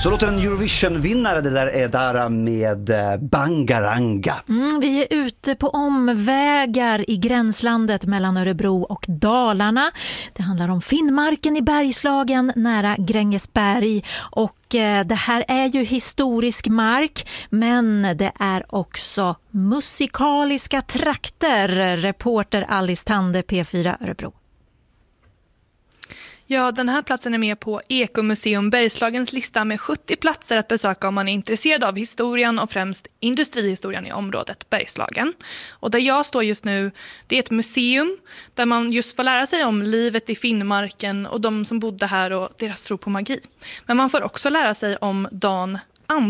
Så låter en Eurovision-vinnare, det där är Dara med Bangaranga. Vi är ute på omvägar i gränslandet mellan Örebro och Dalarna. Det handlar om Finnmarken i Bergslagen nära Grängesberg. Och det här är ju historisk mark, men det är också musikaliska trakter. Reporter Alice Tande, P4 Örebro. Ja, den här platsen är med på Ekomuseum Bergslagens lista med 70 platser att besöka om man är intresserad av historien och främst industrihistorien i området Bergslagen. Och där jag står just nu, det är ett museum där man just får lära sig om livet i Finnmarken och de som bodde här och deras tro på magi. Men man får också lära sig om Dan